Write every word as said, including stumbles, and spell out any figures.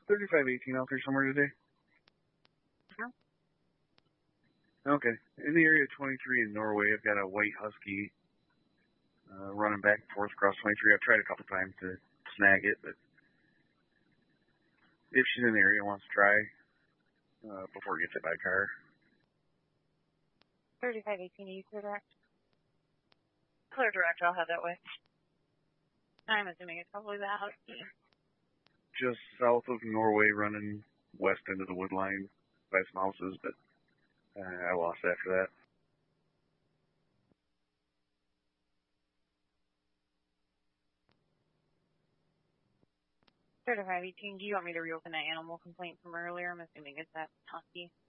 thirty-five eighteen out there somewhere today. Uh-huh. Okay. In the area of twenty-three in Norway, I've got a white husky uh, running back and forth across twenty-three. I've tried a couple times to snag it, but if she's in the area and wants to try uh, before it gets hit by a car. thirty-five eighteen, are you clear direct? Clear direct, I'll head that way. I'm assuming it's probably the husky. Just south of Norway, running west into the wood line by some houses, but uh, I lost after that. thirty-five eighteen, do you want me to reopen that animal complaint from earlier? I'm assuming it's that husky.